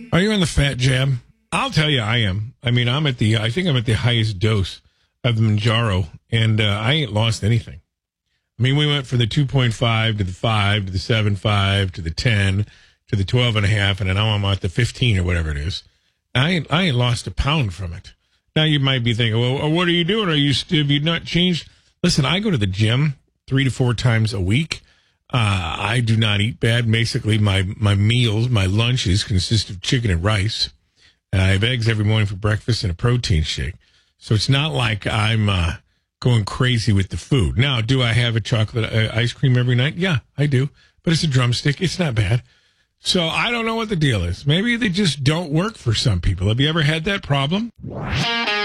Are you on the fat jab? I'll tell you, I am. I mean, I think I'm at the highest dose of the Manjaro, and I ain't lost anything. I mean, we went from the 2.5 to the 5 to the 7.5 to the 10 to the 12.5, and now I'm at the 15 or whatever it is. I ain't lost a pound from it. Now you might be thinking, well, what are you doing? Have you not changed? Listen, I go to the gym 3 to 4 times a week. I do not eat bad. Basically, my meals, my lunches consist of chicken and rice. And I have eggs every morning for breakfast and a protein shake. So it's not like I'm going crazy with the food. Now, do I have a chocolate ice cream every night? Yeah, I do. But it's a drumstick. It's not bad. So I don't know what the deal is. Maybe they just don't work for some people. Have you ever had that problem?